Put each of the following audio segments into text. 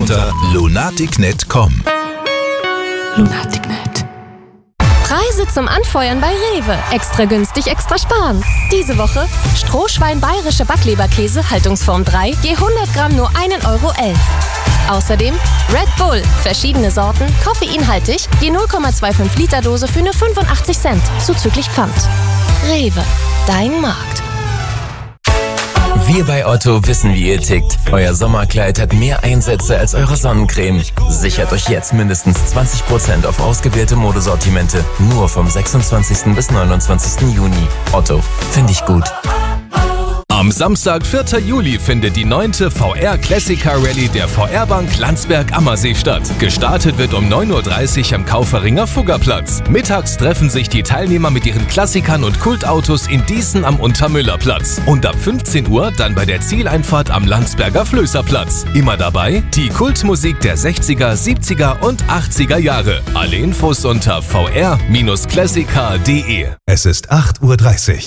unter lunaticnet.com. Lunaticnet. Preise zum Anfeuern bei Rewe. Extra günstig, extra sparen. Diese Woche Strohschwein bayerische Backleberkäse, Haltungsform 3, je 100 Gramm nur 1,11 Euro. Außerdem Red Bull, verschiedene Sorten, koffeinhaltig, je 0,25 Liter Dose für nur 85 Cent, zuzüglich Pfand. Rewe, dein Markt. Wir bei Otto wissen, wie ihr tickt. Euer Sommerkleid hat mehr Einsätze als eure Sonnencreme. Sichert euch jetzt mindestens 20% auf ausgewählte Modesortimente. Nur vom 26. bis 29. Juni. Otto, finde ich gut. Am Samstag, 4. Juli, findet die 9. VR Klassiker Rallye der VR-Bank Landsberg-Ammersee statt. Gestartet wird um 9.30 Uhr am Kauferinger Fuggerplatz. Mittags treffen sich die Teilnehmer mit ihren Klassikern und Kultautos in Dießen am Untermüllerplatz. Und ab 15 Uhr dann bei der Zieleinfahrt am Landsberger Flößerplatz. Immer dabei die Kultmusik der 60er, 70er und 80er Jahre. Alle Infos unter vr-klassiker.de. Es ist 8.30 Uhr.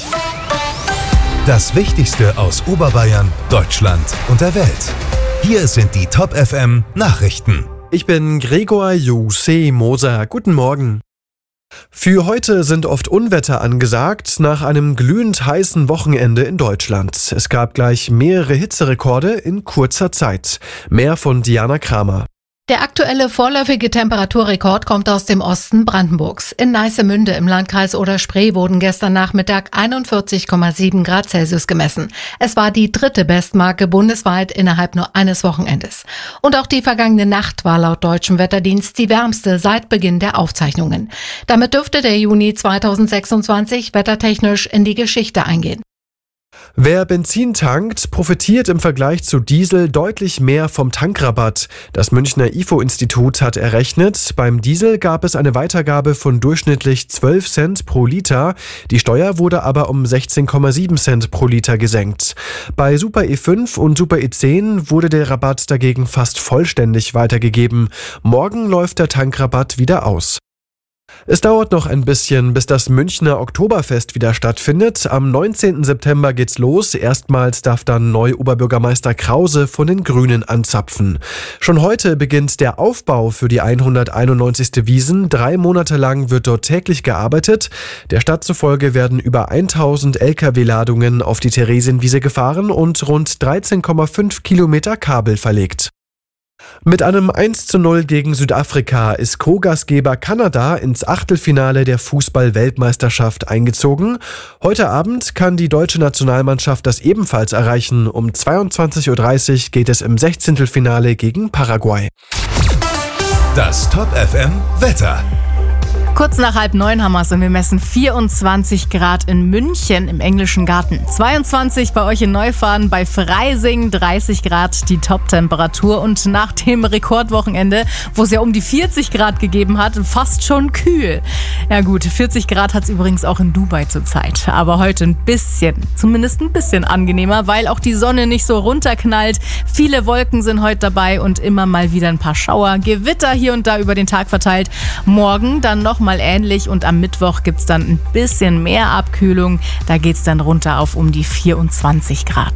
Das Wichtigste aus Oberbayern, Deutschland und der Welt. Hier sind die Top FM Nachrichten. Ich bin Gregor Juse Moser. Guten Morgen. Für heute sind oft Unwetter angesagt, nach einem glühend heißen Wochenende in Deutschland. Es gab gleich mehrere Hitzerekorde in kurzer Zeit. Mehr von Diana Kramer. Der aktuelle vorläufige Temperaturrekord kommt aus dem Osten Brandenburgs. In Neissemünde im Landkreis Oder-Spree wurden gestern Nachmittag 41,7 Grad Celsius gemessen. Es war die dritte Bestmarke bundesweit innerhalb nur eines Wochenendes. Und auch die vergangene Nacht war laut deutschem Wetterdienst die wärmste seit Beginn der Aufzeichnungen. Damit dürfte der Juni 2026 wettertechnisch in die Geschichte eingehen. Wer Benzin tankt, profitiert im Vergleich zu Diesel deutlich mehr vom Tankrabatt. Das Münchner IFO-Institut hat errechnet, beim Diesel gab es eine Weitergabe von durchschnittlich 12 Cent pro Liter. Die Steuer wurde aber um 16,7 Cent pro Liter gesenkt. Bei Super E5 und Super E10 wurde der Rabatt dagegen fast vollständig weitergegeben. Morgen läuft der Tankrabatt wieder aus. Es dauert noch ein bisschen, bis das Münchner Oktoberfest wieder stattfindet. Am 19. September geht's los. Erstmals darf dann Neu-Oberbürgermeister Krause von den Grünen anzapfen. Schon heute beginnt der Aufbau für die 191. Wiesn. 3 Monate lang wird dort täglich gearbeitet. Der Stadt zufolge werden über 1000 Lkw-Ladungen auf die Theresienwiese gefahren und rund 13,5 Kilometer Kabel verlegt. Mit einem 1:0 gegen Südafrika ist Co-Gastgeber Kanada ins Achtelfinale der Fußball-Weltmeisterschaft eingezogen. Heute Abend kann die deutsche Nationalmannschaft das ebenfalls erreichen. Um 22.30 Uhr geht es im 16. Finale gegen Paraguay. Das Top FM Wetter. Kurz nach 8:30 haben wir es und wir messen 24 Grad in München im Englischen Garten. 22 bei euch in Neufahren, bei Freising 30 Grad die Top-Temperatur. Und nach dem Rekordwochenende, wo es ja um die 40 Grad gegeben hat, fast schon kühl. Ja gut, 40 Grad hat es übrigens auch in Dubai zurzeit. Aber heute ein bisschen, zumindest ein bisschen angenehmer, weil auch die Sonne nicht so runterknallt. Viele Wolken sind heute dabei und immer mal wieder ein paar Schauer. Gewitter hier und da über den Tag verteilt. Morgen dann noch mal ähnlich und am Mittwoch gibt es dann ein bisschen mehr Abkühlung. Da geht es dann runter auf um die 24 Grad.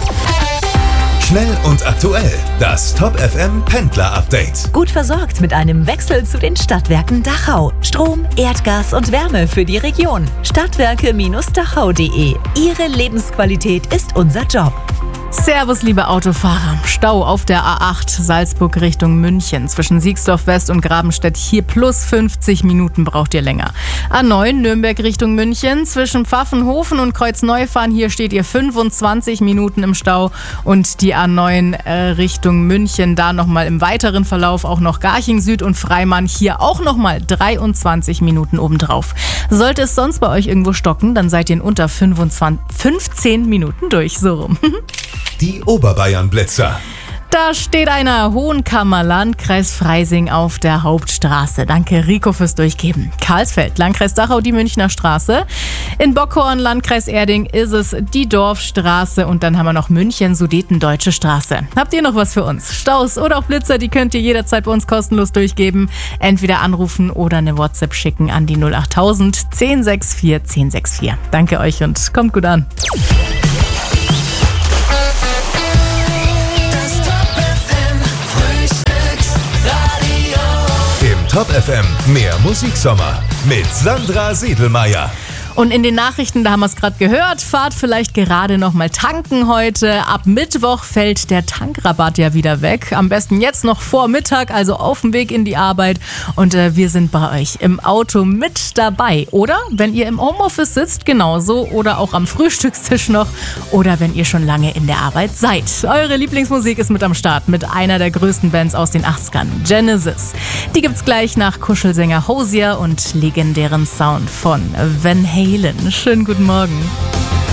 Schnell und aktuell. Das Top FM Pendler Update. Gut versorgt mit einem Wechsel zu den Stadtwerken Dachau. Strom, Erdgas und Wärme für die Region. Stadtwerke-dachau.de. Ihre Lebensqualität ist unser Job. Servus, liebe Autofahrer. Stau auf der A8 Salzburg Richtung München. Zwischen Siegsdorf West und Grabenstedt. Hier plus 50 Minuten braucht ihr länger. A9 Nürnberg Richtung München. Zwischen Pfaffenhofen und Kreuzneufahren. Hier steht ihr 25 Minuten im Stau. Und die A9 Richtung München. Da nochmal im weiteren Verlauf auch noch Garching Süd und Freimann. Hier auch nochmal 23 Minuten obendrauf. Sollte es sonst bei euch irgendwo stocken, dann seid ihr in unter 15 Minuten durch. So rum. Die Oberbayern-Blitzer. Da steht einer, Hohenkammer, Landkreis Freising auf der Hauptstraße. Danke Rico fürs Durchgeben. Karlsfeld, Landkreis Dachau, die Münchner Straße. In Bockhorn, Landkreis Erding, ist es die Dorfstraße. Und dann haben wir noch München, Sudeten, Deutsche Straße. Habt ihr noch was für uns? Staus oder auch Blitzer, die könnt ihr jederzeit bei uns kostenlos durchgeben. Entweder anrufen oder eine WhatsApp schicken an die 08000 1064 1064. Danke euch und kommt gut an. Top FM, mehr Musiksommer mit Sandra Siedelmeier. Und in den Nachrichten, da haben wir es gerade gehört, fahrt vielleicht gerade noch mal tanken heute. Ab Mittwoch fällt der Tankrabatt ja wieder weg. Am besten jetzt noch vor Mittag, also auf dem Weg in die Arbeit. Und wir sind bei euch im Auto mit dabei. Oder wenn ihr im Homeoffice sitzt, genauso. Oder auch am Frühstückstisch noch. Oder wenn ihr schon lange in der Arbeit seid. Eure Lieblingsmusik ist mit am Start mit einer der größten Bands aus den 80ern, Genesis. Die gibt's gleich nach Kuschelsänger Hozier und legendären Sound von Van Halen. Schönen guten Morgen.